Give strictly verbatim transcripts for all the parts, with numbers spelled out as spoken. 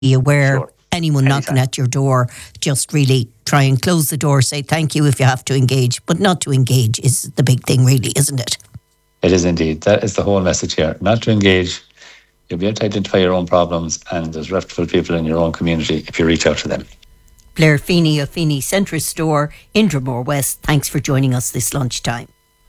be aware, Sure. anyone Anytime. knocking at your door, just really try and close the door, say thank you if you have to engage, but not to engage is the big thing really, isn't it? It is indeed. That is the whole message here. Not to engage. You'll be able to identify your own problems, and there's reputable people in your own community if you reach out to them. Blair Feeney of Feeney Centre Store in Dromore West, thanks for joining us this lunchtime.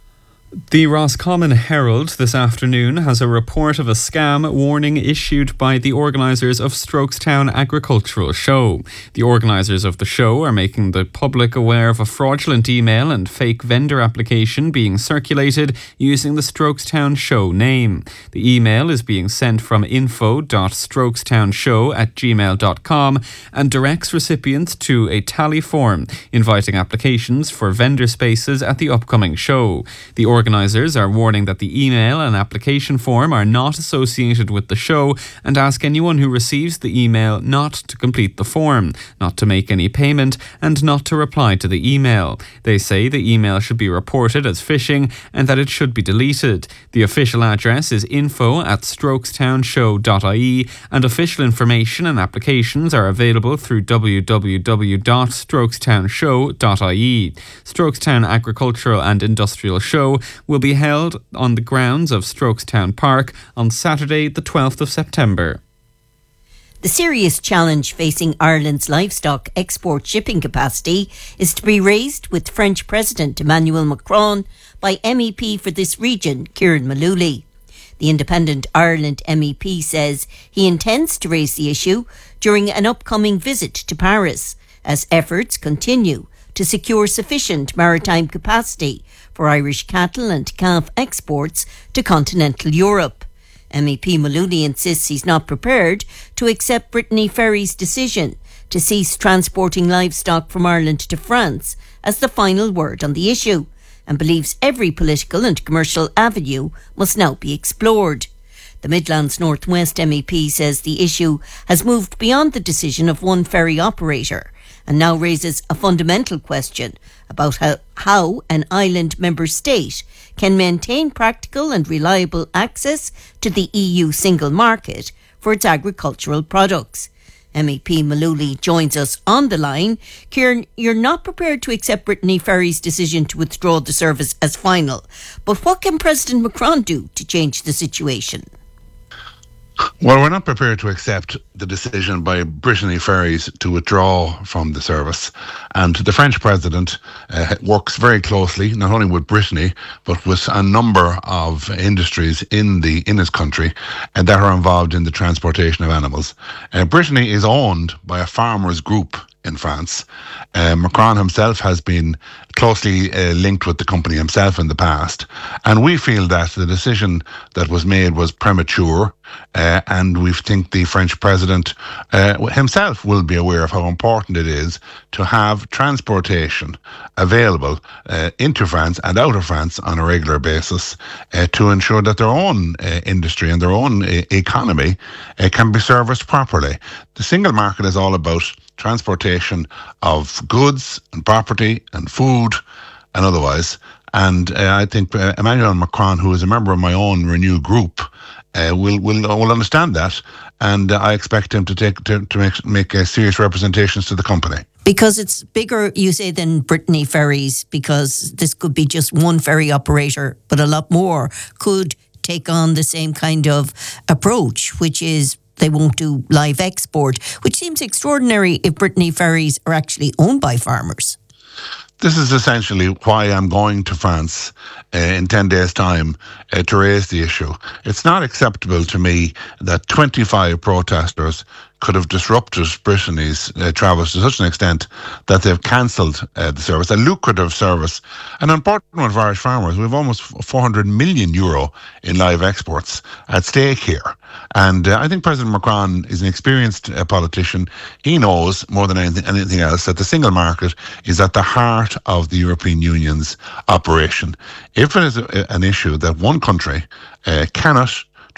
The Roscommon Herald this afternoon has a report of a scam warning issued by the organisers of Strokestown Agricultural Show. The organisers of the show are making the public aware of a fraudulent email and fake vendor application being circulated using the Strokestown Show name. The email is being sent from info dot strokestownshow at gmail dot com and directs recipients to a tally form inviting applications for vendor spaces at the upcoming show. The organisers are warning that the email and application form are not associated with the show and ask anyone who receives the email not to complete the form, not to make any payment, and not to reply to the email. They say the email should be reported as phishing and that it should be deleted. The official address is info at strokestownshow dot I E and official information and applications are available through w w w dot strokestownshow dot I E. Strokestown Agricultural and Industrial Show will be held on the grounds of Strokestown Park on Saturday the twelfth of September. The serious challenge facing Ireland's livestock export shipping capacity is to be raised with French President Emmanuel Macron by M E P for this region, Kieran Mullooly. The Independent Ireland M E P says he intends to raise the issue during an upcoming visit to Paris as efforts continue to secure sufficient maritime capacity for Irish cattle and calf exports to continental Europe. M E P Mullooly insists he's not prepared to accept Brittany Ferries' decision to cease transporting livestock from Ireland to France as the final word on the issue, and believes every political and commercial avenue must now be explored. The Midlands North West M E P says the issue has moved beyond the decision of one ferry operator and now raises a fundamental question about how, how an island member state can maintain practical and reliable access to the E U single market for its agricultural products. M E P Mullooly joins us on the line. Kieran, you're not prepared to accept Brittany Ferries' decision to withdraw the service as final, but what can President Macron do to change the situation? Well, we're not prepared to accept the decision by Brittany Ferries to withdraw from the service. And the French president uh, works very closely, not only with Brittany, but with a number of industries in the in his country and that are involved in the transportation of animals. Uh, Brittany is owned by a farmers group in France. Uh, Macron himself has been closely uh, linked with the company himself in the past, and we feel that the decision that was made was premature, uh, and we think the French president uh, himself will be aware of how important it is to have transportation available uh, into France and out of France on a regular basis uh, to ensure that their own uh, industry and their own uh, economy uh, can be serviced properly. The single market is all about transportation of goods and property and food and otherwise. And uh, I think uh, Emmanuel Macron, who is a member of my own Renew group, uh, will will will understand that. And uh, I expect him to take to, to make make uh, serious representations to the company. Because it's bigger, you say, than Brittany Ferries, because this could be just one ferry operator, but a lot more could take on the same kind of approach, which is they won't do live export, which seems extraordinary if Brittany Ferries are actually owned by farmers. This is essentially why I'm going to France uh, in ten days' time uh, to raise the issue. It's not acceptable to me that twenty-five protesters could have disrupted Brittany's uh, travels to such an extent that they've cancelled uh, the service, a lucrative service, an important one for Irish farmers. We have almost four hundred million euro in live exports at stake here. And uh, I think President Macron is an experienced uh, politician. He knows more than anything, anything else that the single market is at the heart of the European Union's operation. If it is a, an issue that one country uh, cannot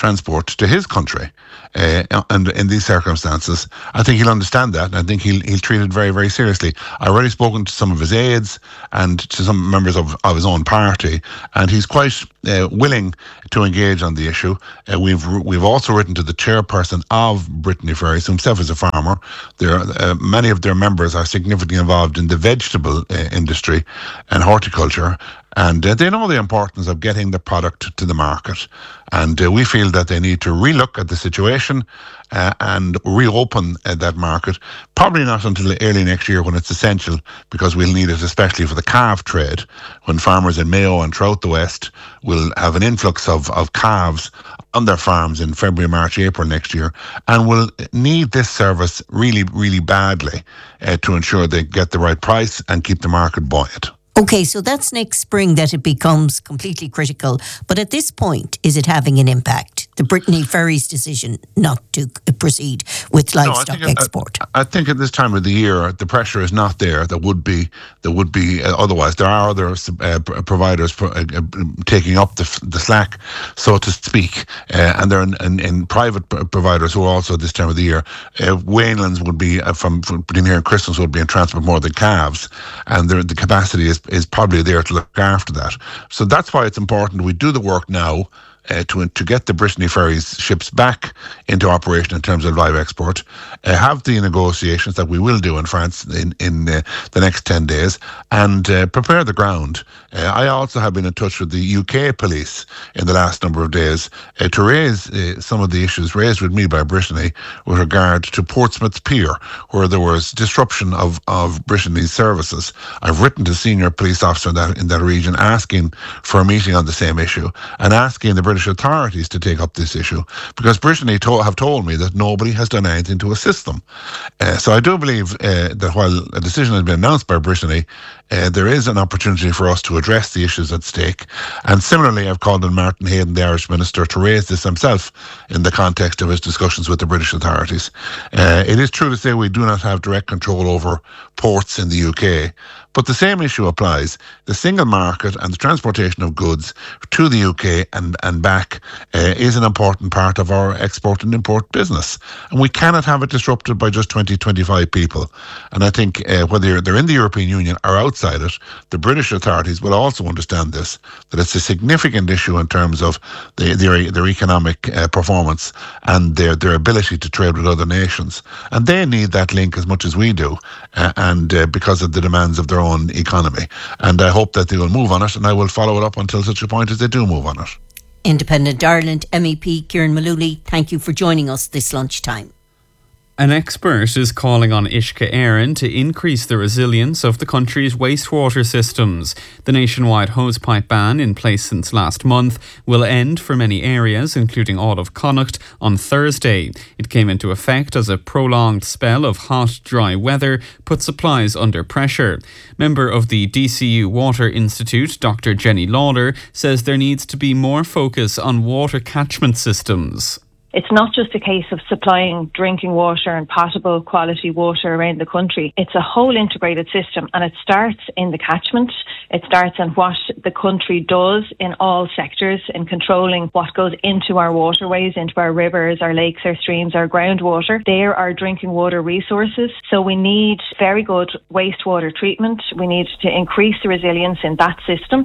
transport to his country. Uh, and in these circumstances, I think he'll understand that, and I think he'll he'll treat it very, very seriously. I've already spoken to some of his aides and to some members of, of his own party, and he's quite uh, willing to engage on the issue. Uh, we've we've also written to the chairperson of Brittany Ferries, who himself is a farmer. There, uh, many of their members are significantly involved in the vegetable uh, industry and horticulture, and uh, they know the importance of getting the product to the market. And uh, we feel that they need to relook at the situation uh, and reopen uh, that market, probably not until early next year when it's essential, because we'll need it especially for the calf trade, when farmers in Mayo and throughout the West will have an influx of, of calves on their farms in February, March, April next year, and will need this service really, really badly uh, to ensure they get the right price and keep the market buoyant. Okay, so that's next spring that it becomes completely critical. But at this point, is it having an impact? The Brittany Ferries decision not to proceed with livestock no, I export. I, I think at this time of the year, the pressure is not there. There would be, there would be uh, otherwise. There are other uh, providers pro, uh, uh, taking up the, the slack, so to speak, uh, and there are in, in, in private providers who are also at this time of the year. Uh, Wainlands would be uh, from, from between here and Christmas would be in transport more than calves, and the the capacity is is probably there to look after that. So that's why it's important we do the work now uh, to to get the Brittany Ferries ships back into operation in terms of live export, uh, have the negotiations that we will do in France in, in uh, the next ten days, and uh, prepare the ground. Uh, I also have been in touch with the U K police in the last number of days uh, to raise uh, some of the issues raised with me by Brittany with regard to Portsmouth Pier, where there was disruption of, of Brittany's services. I've written to senior police officer in that, in that region asking for a meeting on the same issue and asking the British authorities to take up this issue, because Brittany to- have told me that nobody has done anything to assist them. Uh, so I do believe uh, that while a decision has been announced by Brittany, uh, there is an opportunity for us to address the issues at stake. And similarly, I've called on Martin Hayden, the Irish Minister, to raise this himself in the context of his discussions with the British authorities. Uh, it is true to say we do not have direct control over ports in the U K, but the same issue applies. The single market and the transportation of goods to the U K and, and back uh, is an important part of our export and import business. And we cannot have it disrupted by just twenty, twenty-five people. And I think uh, whether they're in the European Union or outside it, the British authorities will also understand this, that it's a significant issue in terms of the, their, their economic uh, performance and their, their ability to trade with other nations. And they need that link as much as we do, uh, and uh, because of the demands of their own economy. And I hope that they will move on it, and I will follow it up until such a point as they do move on it. Independent Ireland M E P Kieran Mullooly, thank you for joining us this lunchtime. An expert is calling on Uisce Éireann to increase the resilience of the country's wastewater systems. The nationwide hosepipe ban, in place since last month, will end for many areas, including all of Connacht, on Thursday. It came into effect as a prolonged spell of hot, dry weather put supplies under pressure. Member of the D C U Water Institute, Doctor Jenny Lawler, says there needs to be more focus on water catchment systems. It's not just a case of supplying drinking water and potable quality water around the country. It's a whole integrated system, and it starts in the catchment. It starts in what the country does in all sectors in controlling what goes into our waterways, into our rivers, our lakes, our streams, our groundwater. They're our drinking water resources. So we need very good wastewater treatment. We need to increase the resilience in that system.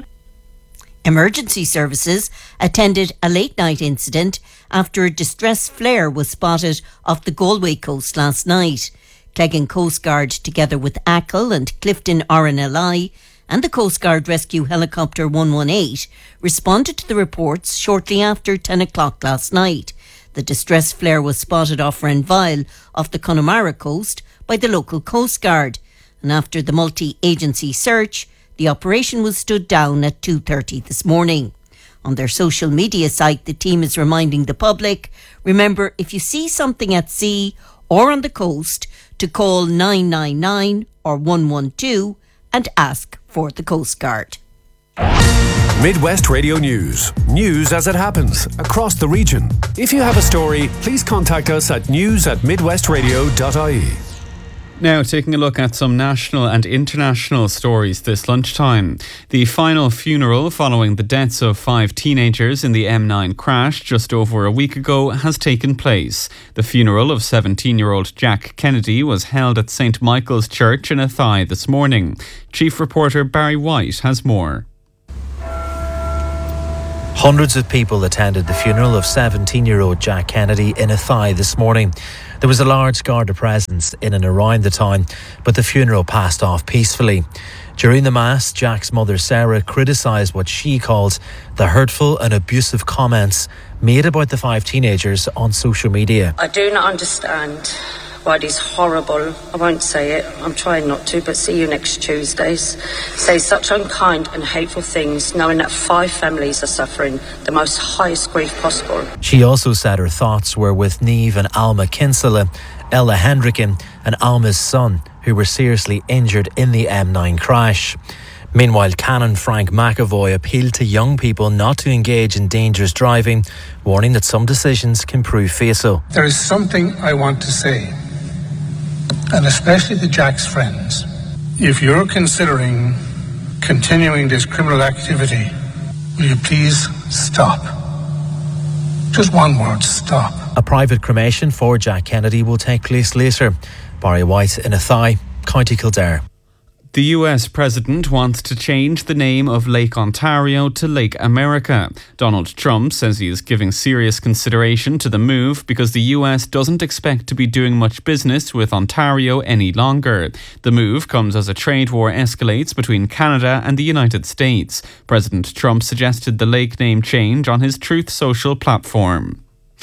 Emergency services attended a late-night incident after a distress flare was spotted off the Galway coast last night. Cleggan Coast Guard, together with Achill and Clifton R N L I and the Coast Guard Rescue Helicopter one one eight, responded to the reports shortly after ten o'clock last night. The distress flare was spotted off Renville off the Connemara coast by the local Coast Guard, and after the multi-agency search, the operation was stood down at two thirty this morning. On their social media site, the team is reminding the public, remember, if you see something at sea or on the coast, to call nine nine nine or one one two and ask for the Coast Guard. Midwest Radio News. News as it happens across the region. If you have a story, please contact us at news at midwestradio dot I E. Now, taking a look at some national and international stories this lunchtime. The final funeral following the deaths of five teenagers in the M nine crash just over a week ago has taken place. The funeral of seventeen-year-old Jack Kennedy was held at Saint Michael's Church in Athy this morning. Chief reporter Barry White has more. Hundreds of people attended the funeral of seventeen-year-old Jack Kennedy in Athy this morning. There was a large Garda presence in and around the town, but the funeral passed off peacefully. During the Mass, Jack's mother Sarah criticised what she called the hurtful and abusive comments made about the five teenagers on social media. I do not understand why these horrible, I won't say it, I'm trying not to, but see you next Tuesdays, say such unkind and hateful things, knowing that five families are suffering the most highest grief possible. She also said her thoughts were with Niamh and Alma Kinsella, Ella Hendricken and Alma's son, who were seriously injured in the M nine crash. Meanwhile, Canon Frank McAvoy appealed to young people not to engage in dangerous driving, warning that some decisions can prove fatal. There is something I want to say, and especially to Jack's friends. If you're considering continuing this criminal activity, will you please stop? Just one word, stop. A private cremation for Jack Kennedy will take place later. Barry White in Athy, County Kildare. The U S president wants to change the name of Lake Ontario to Lake America. Donald Trump says he is giving serious consideration to the move because the U S doesn't expect to be doing much business with Ontario any longer. The move comes as a trade war escalates between Canada and the United States. President Trump suggested the lake name change on his Truth Social platform.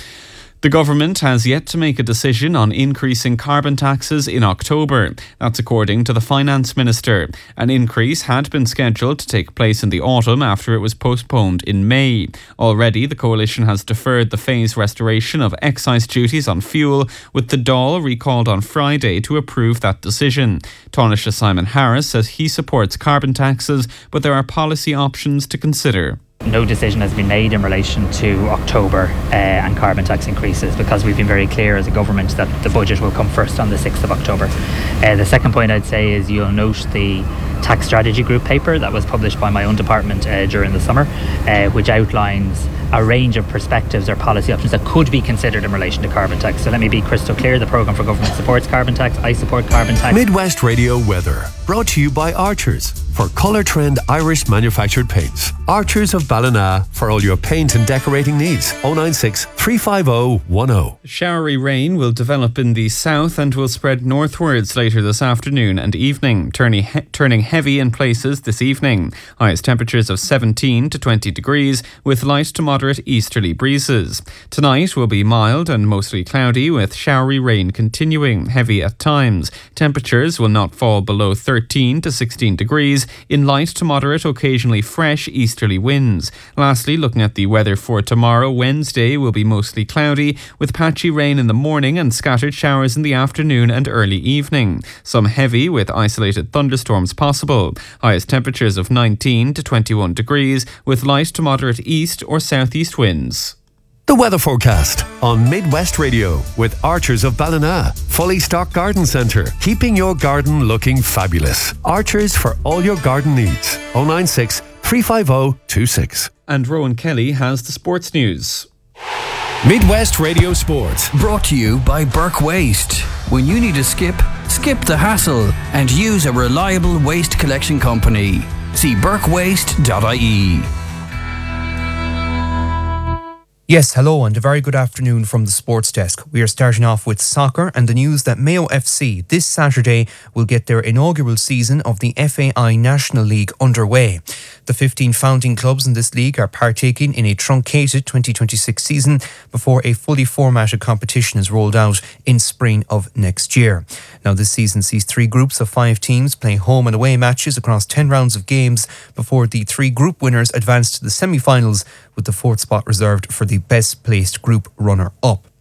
The government has yet to make a decision on increasing carbon taxes in October. That's according to the Finance Minister. An increase had been scheduled to take place in the autumn after it was postponed in May. Already, the coalition has deferred the phased restoration of excise duties on fuel, with the Dáil recalled on Friday to approve that decision. Taoiseach Simon Harris says he supports carbon taxes, but there are policy options to consider. No decision has been made in relation to October uh, and carbon tax increases, because we've been very clear as a government that the budget will come first on the sixth of October. Uh, the second point I'd say is you'll note the tax strategy group paper that was published by my own department uh, during the summer, uh, which outlines a range of perspectives or policy options that could be considered in relation to carbon tax. So let me be crystal clear, the Programme for Government supports carbon tax, I support carbon tax. Midwest Radio Weather, brought to you by Archers, for Colour Trend Irish manufactured paints. Archers of Ballina for all your paint and decorating needs. oh nine six, three five oh, one oh. Showery rain will develop in the south and will spread northwards later this afternoon and evening, turning, he- turning heavy in places this evening. Highest temperatures of seventeen to twenty degrees with light to moderate easterly breezes. Tonight will be mild and mostly cloudy with showery rain continuing, heavy at times. Temperatures will not fall below thirteen to sixteen degrees in light to moderate, occasionally fresh easterly winds. Lastly, looking at the weather for tomorrow, Wednesday will be mostly cloudy with patchy rain in the morning and scattered showers in the afternoon and early evening. Some heavy with isolated thunderstorms possible. Highest temperatures of nineteen to twenty-one degrees with light to moderate east or southeast winds. The weather forecast on Midwest Radio with Archers of Ballina. Fully stocked garden centre, keeping your garden looking fabulous. Archers for all your garden needs. oh nine six, three five oh, two six. And Rowan Kelly has the sports news. Midwest Radio Sports. Brought to you by Burke Waste. When you need a skip, skip the hassle and use a reliable waste collection company. See burke waste dot I E. Yes, hello and a very good afternoon from the Sports Desk. We are starting off with soccer and the news that Mayo F C this Saturday will get their inaugural season of the F A I National League underway. The fifteen founding clubs in this league are partaking in a truncated twenty twenty-six season before a fully formatted competition is rolled out in spring of next year. Now, this season sees three groups of five teams play home and away matches across ten rounds of games before the three group winners advance to the semi-finals, with the fourth spot reserved for the best placed group runner-up.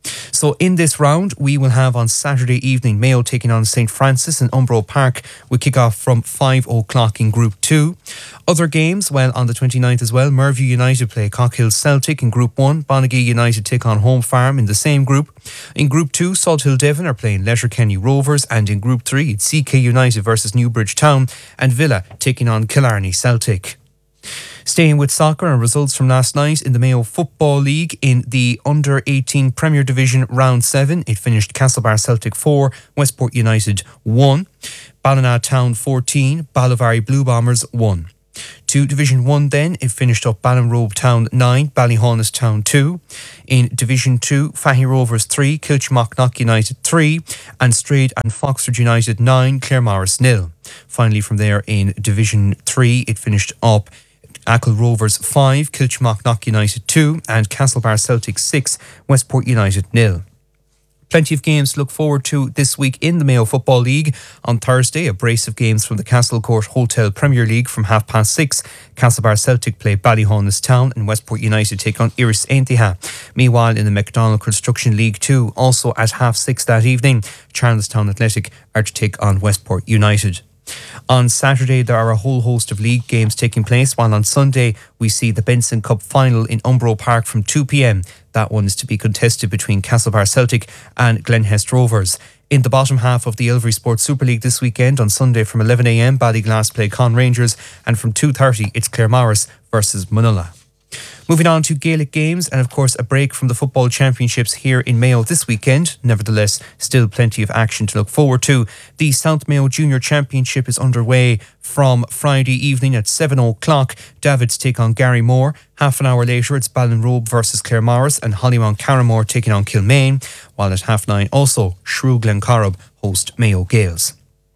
So in this round, we will have on Saturday evening Mayo taking on Saint Francis in Umbro Park. We kick off from five o'clock in Group two. Other games, well, on the twenty-ninth as well, Merview United play Cockhill Celtic in Group one. Bonaghy United take on Home Farm in the same group. In Group two, Salt Hill Devon are playing Letterkenny Rovers, and in Group three, it's C K United versus Newbridge Town, and Villa taking on Killarney Celtic. Staying with soccer and results from last night in the Mayo Football League in the under eighteen Premier Division Round seven. It finished Castlebar Celtic four, Westport United one, Ballina Town fourteen, Ballyvary Blue Bombers one. To Division one then, it finished up Ballinrobe Town nine, Ballyhaunis Town two. In Division two, Fahy Rovers three, Kilchmocknock United three, and Strayed and Foxford United nine, Claremorris nil. Finally from there in Division three, it finished up Achill Rovers five, Kilchmocknock United two, and Castlebar Celtic six, Westport United nil. Plenty of games to look forward to this week in the Mayo Football League. On Thursday, a brace of games from the Castle Court Hotel Premier League from half past six. Castlebar Celtic play Ballyhaunis Town and Westport United take on Iris Aintiha. Meanwhile, in the McDonald Construction League two, also at half six that evening, Charlestown Athletic are to take on Westport United. On Saturday, there are a whole host of league games taking place, while on Sunday, we see the Benson Cup final in Umbro Park from two p.m. That one is to be contested between Castlebar Celtic and Glenhest Rovers. In the bottom half of the Elvery Sports Super League this weekend, on Sunday from eleven a.m, Ballyglass play Con Rangers, and from two thirty, it's Claremorris versus Munulla. Moving on to Gaelic games, and of course a break from the football championships here in Mayo this weekend. Nevertheless, still plenty of action to look forward to. The South Mayo Junior Championship is underway from Friday evening at seven o'clock. Davids take on Gary Moore. Half an hour later, it's Ballinrobe versus Claremorris, and Hollymount Carramore taking on Kilmaine. While at half nine, also Shrew Glencorrib host Mayo Gales.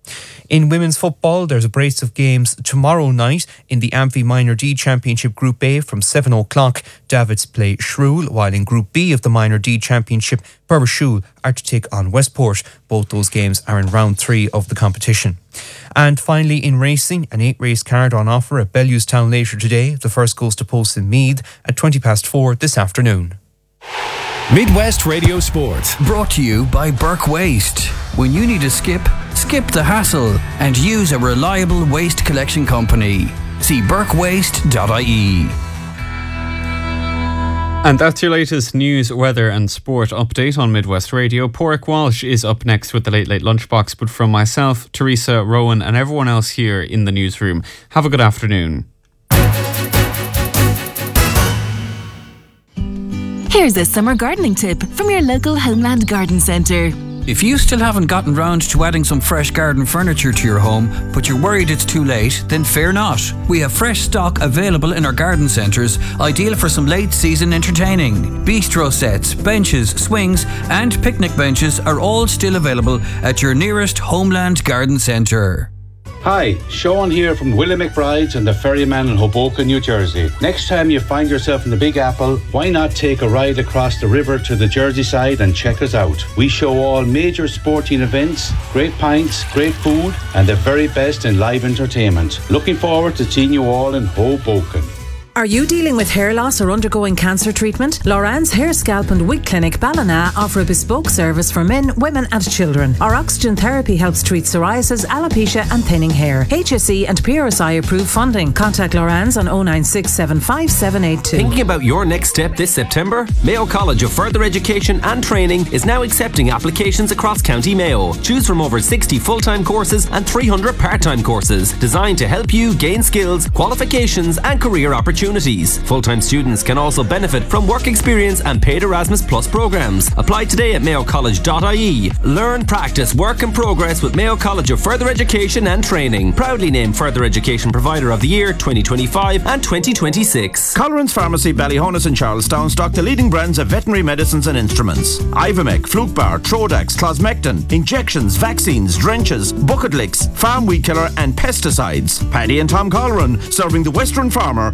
In women's football, there's a brace of games tomorrow night in the Amphy Minor D Championship Group A from seven o'clock. Davids play Shrewell, while in Group B of the Minor D Championship, Berwick are to take on Westport. Both those games are in round three of the competition. And finally, in racing, an eight-race card on offer at Bellewstown later today. The first goes to post in Meath at twenty past four this afternoon. Midwest Radio Sport, brought to you by Burke Waste. When you need a skip, skip the hassle and use a reliable waste collection company. See burke waste dot I E. And that's your latest news, weather and sport update on Midwest Radio. Porrick Walsh is up next with the Late Late Lunchbox, but from myself, Teresa, Rowan and everyone else here in the newsroom, have a good afternoon. Here's a summer gardening tip from your local Homeland Garden Centre. If you still haven't gotten round to adding some fresh garden furniture to your home, but you're worried it's too late, then fear not. We have fresh stock available in our garden centres, ideal for some late season entertaining. Bistro sets, benches, swings and picnic benches are all still available at your nearest Homeland Garden Centre. Hi, Sean here from Willie McBride's and the Ferryman in Hoboken, New Jersey. Next time you find yourself in the Big Apple, why not take a ride across the river to the Jersey side and check us out? We show all major sporting events, great pints, great food, and the very best in live entertainment. Looking forward to seeing you all in Hoboken. Are you dealing with hair loss or undergoing cancer treatment? Loran's Hair, Scalp and Wig Clinic Ballina offer a bespoke service for men, women and children. Our oxygen therapy helps treat psoriasis, alopecia and thinning hair. H S E and P R S I approved funding. Contact Loran's on oh nine six seven five seven eight two. Thinking about your next step this September? Mayo College of Further Education and Training is now accepting applications across County Mayo. Choose from over sixty full-time courses and three hundred part-time courses designed to help you gain skills, qualifications and career opportunities. Full-time students can also benefit from work experience and paid Erasmus Plus programs. Apply today at mayo college dot I E. Learn, practice, work and progress with Mayo College of Further Education and Training. Proudly named Further Education Provider of the Year twenty twenty-five and twenty twenty-six. Colleran's Pharmacy, Ballyhaunis and Charlestown stock the leading brands of veterinary medicines and instruments. Ivomec, Flukebar, Trodax, Closmectin, injections, vaccines, drenches, bucket licks, farm weed killer and pesticides. Paddy and Tom Colleran, serving the Western farmer since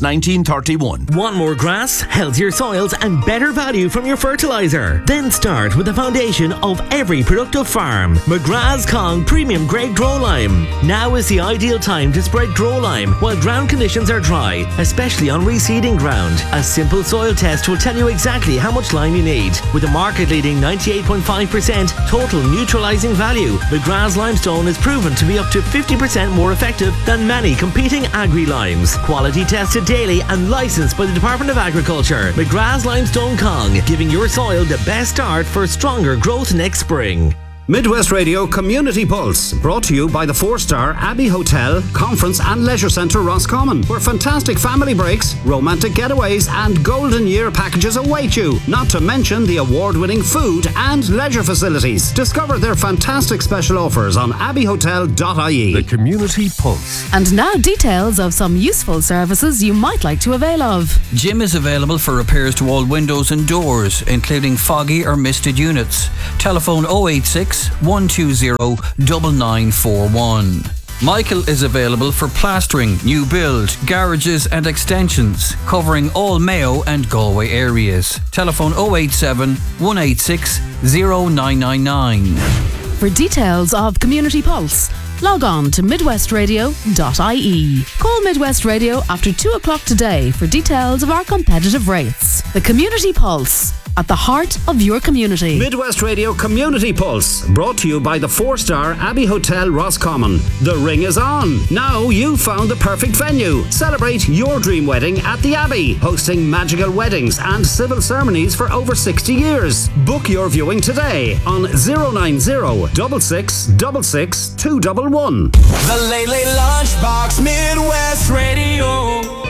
nineteen thirty-one. Want more grass, healthier soils and better value from your fertiliser? Then start with the foundation of every productive farm. McGrath's Kong Premium Grade Grow Lime. Now is the ideal time to spread Grow Lime while ground conditions are dry, especially on reseeding ground. A simple soil test will tell you exactly how much lime you need. With a market-leading ninety-eight point five percent total neutralising value, McGrath's Limestone is proven to be up to fifty percent more effective than many competing agri-limes. Quality tested daily and licensed by the Department of Agriculture. McGrath's Limestone Kong, giving your soil the best start for stronger growth next spring. Midwest Radio Community Pulse, brought to you by the four-star Abbey Hotel, Conference and Leisure Centre Roscommon, where fantastic family breaks, romantic getaways and golden year packages await you, not to mention the award-winning food and leisure facilities. Discover their fantastic special offers on abbey hotel dot I E. The Community Pulse. And now details of some useful services you might like to avail of. Jim is available for repairs to all windows and doors, including foggy or misted units. Telephone oh eight six, one two zero, nine nine four one. Michael is available for plastering, new build, garages and extensions, covering all Mayo and Galway areas. Telephone oh eight seven, one eight six, zero nine nine nine. For details of Community Pulse, log on to midwest radio dot I E. Call Midwest Radio after two o'clock today for details of our competitive rates. The Community Pulse, at the heart of your community. Midwest Radio Community Pulse, brought to you by the four-star Abbey Hotel Roscommon. The ring is on. Now you've found the perfect venue. Celebrate your dream wedding at the Abbey, hosting magical weddings and civil ceremonies for over sixty years. Book your viewing today on zero nine zero, six six six six, two one one. The Late Late Lunchbox, Midwest Radio.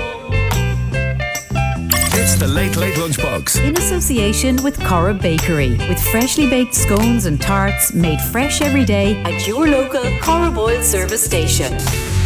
It's the Late Late Lunchbox. In association with Cora Bakery, with freshly baked scones and tarts made fresh every day at your local Cora Boyle service station.